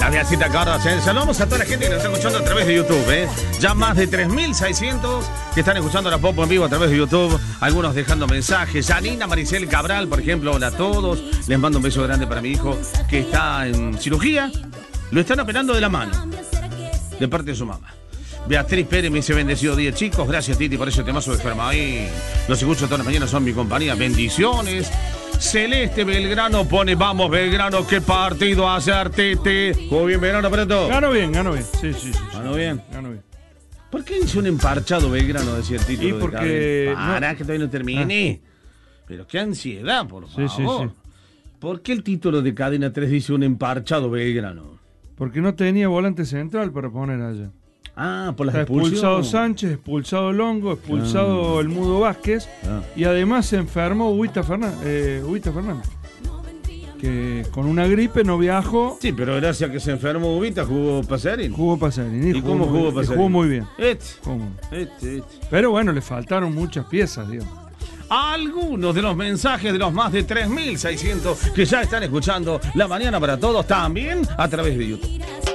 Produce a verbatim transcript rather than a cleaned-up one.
Javiacita Carras, ¿eh? Saludamos a toda la gente que nos está escuchando a través de YouTube, ¿eh? Ya más de tres mil seiscientos que están escuchando la Popo en vivo a través de YouTube. Algunos dejando mensajes. Janina Maricel Cabral, por ejemplo, hola a todos. Les mando un beso grande para mi hijo que está en cirugía. Lo están operando de la mano, de parte de su mamá. Beatriz Pérez me dice bendecido día, chicos. Gracias, Titi, por ese temazo de Fermaín. Los escucho todas las mañanas, son mi compañía. Bendiciones. Celeste Belgrano pone, vamos Belgrano, qué partido hace Artete. ¿Jugó bien Belgrano, Preto? Ganó bien, ganó bien. Sí, sí, sí. Ganó bien. Ganó bien. ¿Por qué dice un emparchado Belgrano, decía el título? Y porque... Para, no. que todavía no termine. Ah. Pero qué ansiedad, por favor. Sí, sí, sí. ¿Por qué el título de Cadena tres dice un emparchado Belgrano? Porque no tenía volante central para poner allá. Ah, por las Está expulsiones. expulsado Sánchez, expulsado Longo, expulsado ah. el Mudo Vázquez ah. y además se enfermó Huita Fernández, eh, Huita Fernández, que con una gripe no viajó. Sí, pero gracias a que se enfermó Huita jugó Pasarín. Jugó Pasarín. ¿Y, ¿Y cómo jugó Pasarín? Jugó muy bien. Este. ¿Cómo? Este, este. Pero bueno, le faltaron muchas piezas, digamos. Algunos de los mensajes de los más de tres mil seiscientos que ya están escuchando La Mañana para Todos también a través de YouTube.